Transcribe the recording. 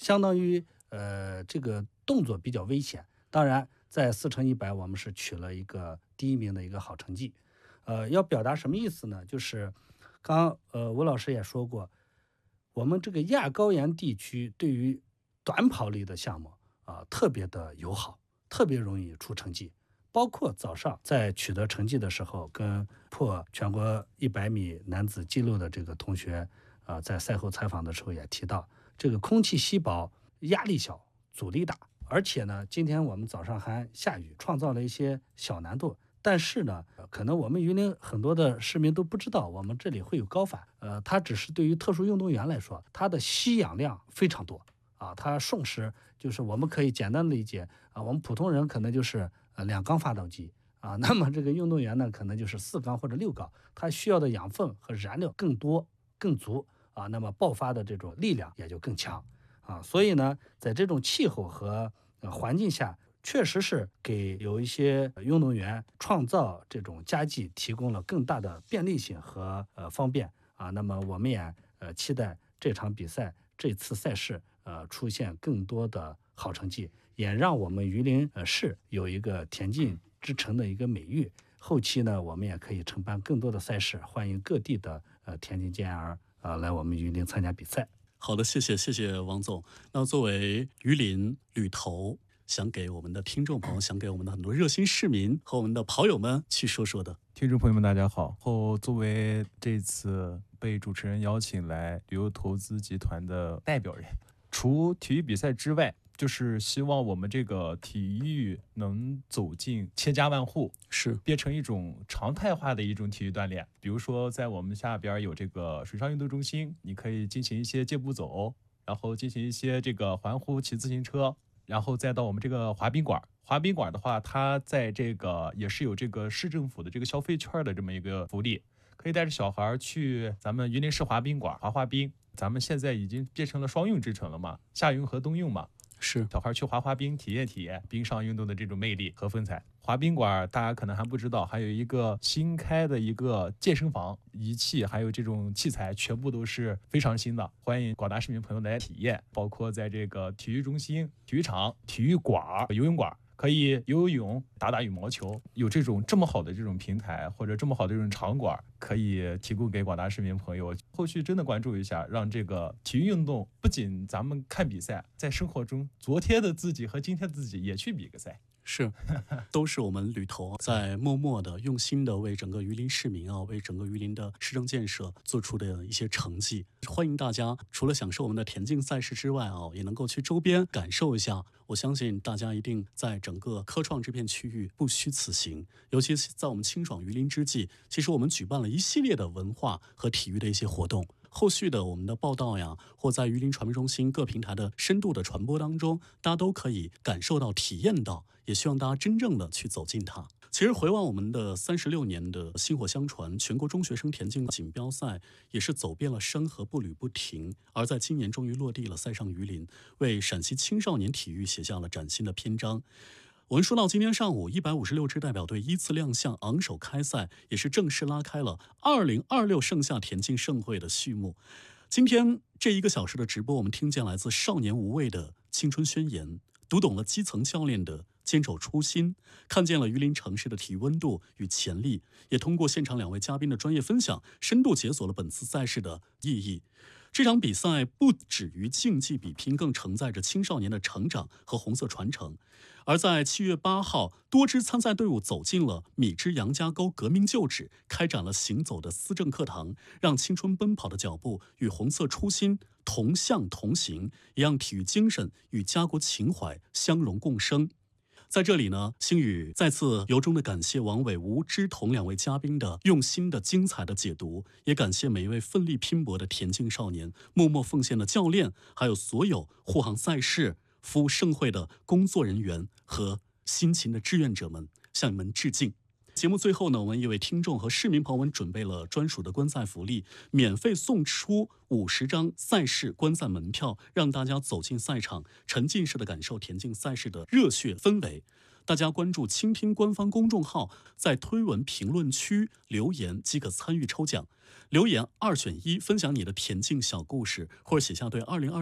相当于这个动作比较危险。当然，在4×100我们是取了一个第1名的一个好成绩。要表达什么意思呢？就是刚吴老师也说过，我们这个亚高原地区对于短跑类的项目特别的友好，特别容易出成绩。包括早上在取得成绩的时候，跟破全国100米男子纪录的这个同学在赛后采访的时候也提到，这个空气稀薄，压力小，阻力大。而且呢，今天我们早上还下雨，创造了一些小难度。但是呢，可能我们榆林很多的市民都不知道，我们这里会有高反。它只是对于特殊运动员来说，它的吸氧量非常多它瞬时就是我们可以简单的理解我们普通人可能就是2缸发动机那么这个运动员呢，可能就是4缸或者6缸，它需要的养分和燃料更多更足那么爆发的这种力量也就更强所以呢，在这种气候和环境下，确实是给有一些运动员创造这种佳绩提供了更大的便利性和方便那么我们也期待这场比赛这次赛事出现更多的好成绩，也让我们榆林市有一个田径之城的一个美誉。后期呢，我们也可以承办更多的赛事，欢迎各地的田径健儿来我们榆林参加比赛。 好的，谢谢王总。那作为榆林旅投，想给我们的听众朋友，想给我们的很多热心市民和我们的跑友们去说说的。 听众朋友们大家好，作为这次被主持人邀请来旅游投资集团的代表人，除体育比赛之外，就是希望我们这个体育能走进千家万户， 是变成一种常态化的一种体育锻炼。比如说在我们下边有这个水上运动中心，你可以进行一些健步走，然后进行一些这个环湖骑自行车，然后再到我们这个滑冰馆。滑冰馆的话，它在这个也是有这个市政府的这个消费券的这么一个福利，可以带着小孩去咱们榆林市滑冰馆滑冰。咱们现在已经变成了双用之城了嘛，夏用和冬用嘛， 是小孩去滑冰，体验冰上运动的这种魅力和风采。滑冰馆大家可能还不知道，还有一个新开的一个健身房，仪器还有这种器材全部都是非常新的，欢迎广大市民朋友来体验。包括在这个体育中心、体育场、体育馆、游泳馆，可以游泳、打羽毛球，有这么好的这种平台或者这么好的这种场馆，可以提供给广大市民朋友。后续真的关注一下，让这个体育运动不仅咱们看比赛，在生活中昨天的自己和今天的自己也去比个赛。 是，都是我们旅投在默默的、用心的为整个榆林市民为整个榆林的市政建设做出的一些成绩。欢迎大家除了享受我们的田径赛事之外也能够去周边感受一下。我相信大家一定在整个科创这片区域不虚此行。尤其是在我们清爽榆林之际，其实我们举办了一系列的文化和体育的一些活动。后续的我们的报道或在榆林传媒中心各平台的深度的传播当中，大家都可以感受到、体验到，也希望大家真正的去走进它。其实回望我们的36年的薪火相传，全国中学生田径锦标赛也是走遍了山河不履不停，而在今年终于落地了，赛上榆林，为陕西青少年体育写下了崭新的篇章。我们说到今天上午，156支代表队依次亮相，昂首开赛，也是正式拉开了2026盛夏田径盛会的序幕。今天这1个小时的直播，我们听见来自少年无畏的青春宣言，读懂了基层教练的坚守初心，看见了榆林城市的体育温度与潜力，也通过现场2位嘉宾的专业分享，深度解锁了本次赛事的意义。这场比赛不止于竞技比拼，更承载着青少年的成长和红色传承。而在7月8号，多支参赛队伍走进了米脂杨家沟革命旧址，开展了行走的思政课堂，让青春奔跑的脚步与红色初心同向同行，也让体育精神与家国情怀相融共生。在这里呢，星宇再次由衷的感谢王伟、吴之彤2位嘉宾的用心的精彩的解读，也感谢每一位奋力拼搏的田径少年、默默奉献的教练，还有所有护航赛事、服务盛会的工作人员和辛勤的志愿者们，向你们致敬。节目最后呢，我们也为听众和市民朋友们准备了专属的观赛福利，免费送出50张赛事观赛门票，让大家走进赛场，沉浸式的感受田径赛事的热血氛围。大家关注倾听官方公众号，在推文评论区留言即可参与抽奖。留言2选1，分享你的田径小故事，或者写下对2022